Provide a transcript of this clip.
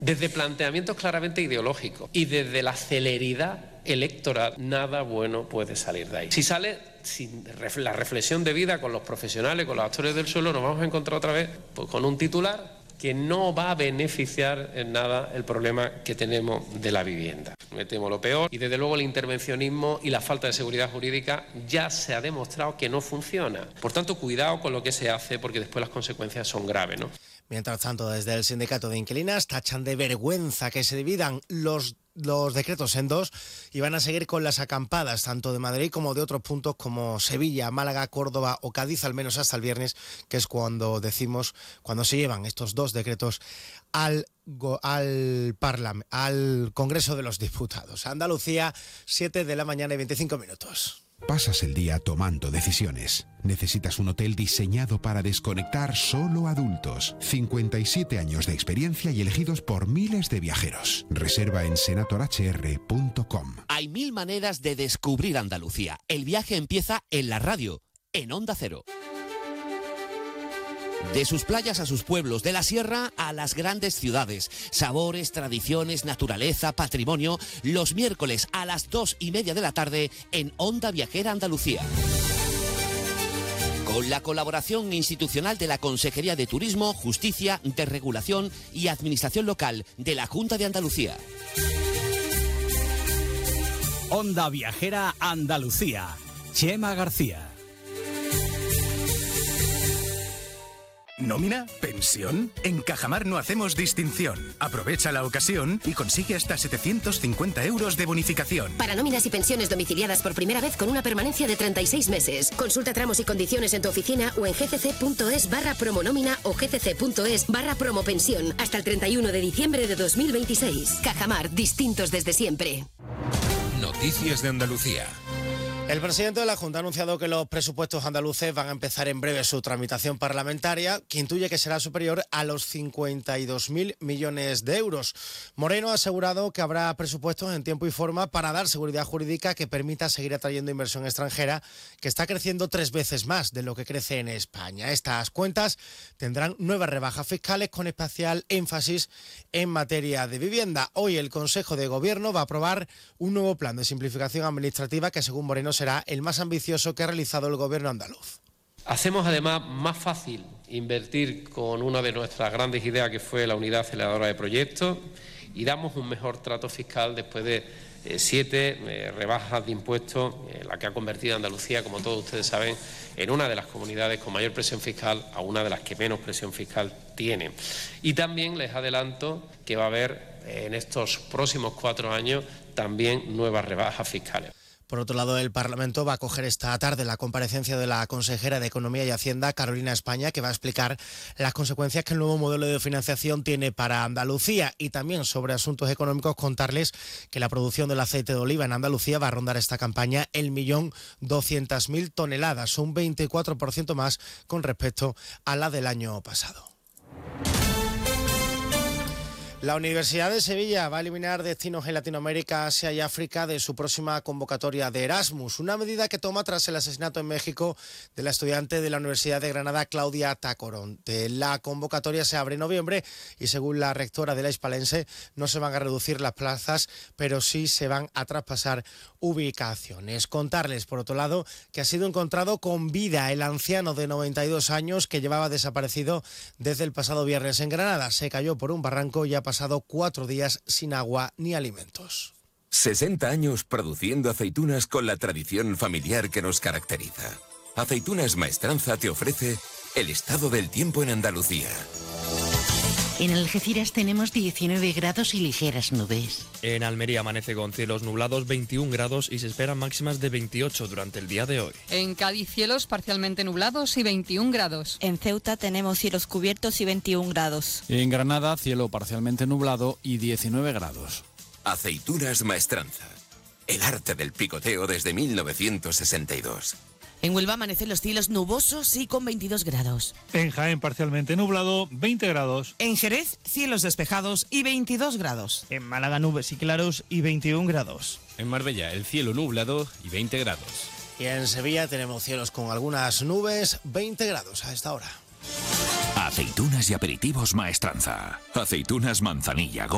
Desde planteamientos claramente ideológicos y desde la celeridad electoral, nada bueno puede salir de ahí. Si sale sin la reflexión debida con los profesionales, con los actores del suelo, nos vamos a encontrar otra vez pues, con un titular que no va a beneficiar en nada el problema que tenemos de la vivienda. Me temo lo peor y desde luego el intervencionismo y la falta de seguridad jurídica ya se ha demostrado que no funciona. Por tanto, cuidado con lo que se hace porque después las consecuencias son graves, ¿no? Mientras tanto, desde el sindicato de inquilinas tachan de vergüenza que se dividan los decretos en dos y van a seguir con las acampadas tanto de Madrid como de otros puntos como Sevilla, Málaga, Córdoba o Cádiz, al menos hasta el viernes, que es cuando se llevan estos dos decretos al Congreso de los Diputados. Andalucía, 7 de la mañana y 25 minutos. Pasas el día tomando decisiones. Necesitas un hotel diseñado para desconectar solo adultos. 57 años de experiencia y elegidos por miles de viajeros. Reserva en senatorhr.com. Hay 1000 maneras de descubrir Andalucía. El viaje empieza en la radio, en Onda Cero. De sus playas a sus pueblos, de la sierra a las grandes ciudades. Sabores, tradiciones, naturaleza, patrimonio. Los miércoles a las 2:30 de la tarde en Onda Viajera Andalucía. Con la colaboración institucional de la Consejería de Turismo, Justicia, Desregulación y Administración Local de la Junta de Andalucía. Onda Viajera Andalucía. Chema García. ¿Nómina? ¿Pensión? En Cajamar no hacemos distinción. Aprovecha la ocasión y consigue hasta 750 euros de bonificación. Para nóminas y pensiones domiciliadas por primera vez con una permanencia de 36 meses. Consulta tramos y condiciones en tu oficina o en gcc.es/promonómina o gcc.es/promopensión. Hasta el 31 de diciembre de 2026. Cajamar, distintos desde siempre. Noticias de Andalucía. El presidente de la Junta ha anunciado que los presupuestos andaluces van a empezar en breve su tramitación parlamentaria, que intuye que será superior a los 52.000 millones de euros. Moreno ha asegurado que habrá presupuestos en tiempo y forma para dar seguridad jurídica que permita seguir atrayendo inversión extranjera, que está creciendo 3 veces más de lo que crece en España. Estas cuentas tendrán nuevas rebajas fiscales con especial énfasis en materia de vivienda. Hoy el Consejo de Gobierno va a aprobar un nuevo plan de simplificación administrativa que, según Moreno, será el más ambicioso que ha realizado el gobierno andaluz. Hacemos además más fácil invertir con una de nuestras grandes ideas que fue la unidad aceleradora de proyectos y damos un mejor trato fiscal después de 7 rebajas de impuestos, la que ha convertido a Andalucía, como todos ustedes saben, en una de las comunidades con mayor presión fiscal a una de las que menos presión fiscal tiene. Y también les adelanto que va a haber en estos próximos 4 años también nuevas rebajas fiscales. Por otro lado, el Parlamento va a acoger esta tarde la comparecencia de la consejera de Economía y Hacienda, Carolina España, que va a explicar las consecuencias que el nuevo modelo de financiación tiene para Andalucía, y también sobre asuntos económicos contarles que la producción del aceite de oliva en Andalucía va a rondar esta campaña el 1.200.000 toneladas, un 24% más con respecto a la del año pasado. La Universidad de Sevilla va a eliminar destinos en Latinoamérica, Asia y África de su próxima convocatoria de Erasmus, una medida que toma tras el asesinato en México de la estudiante de la Universidad de Granada, Claudia Tacoronte. La convocatoria se abre en noviembre y, según la rectora de la Hispalense, no se van a reducir las plazas, pero sí se van a traspasar ubicaciones. Contarles, por otro lado, que ha sido encontrado con vida el anciano de 92 años que llevaba desaparecido desde el pasado viernes en Granada. Se cayó por un barranco y ha pasado 4 días sin agua ni alimentos. 60 años produciendo aceitunas con la tradición familiar que nos caracteriza. Aceitunas Maestranza te ofrece el estado del tiempo en Andalucía. En Algeciras tenemos 19 grados y ligeras nubes. En Almería amanece con cielos nublados, 21 grados y se esperan máximas de 28 durante el día de hoy. En Cádiz cielos parcialmente nublados y 21 grados. En Ceuta tenemos cielos cubiertos y 21 grados. En Granada cielo parcialmente nublado y 19 grados. Aceitunas Maestranza. El arte del picoteo desde 1962. En Huelva amanecen los cielos nubosos y con 22 grados. En Jaén parcialmente nublado, 20 grados. En Jerez, cielos despejados y 22 grados. En Málaga, nubes y claros y 21 grados. En Marbella, el cielo nublado y 20 grados. Y en Sevilla tenemos cielos con algunas nubes, 20 grados a esta hora. Aceitunas y aperitivos Maestranza. Aceitunas Manzanilla.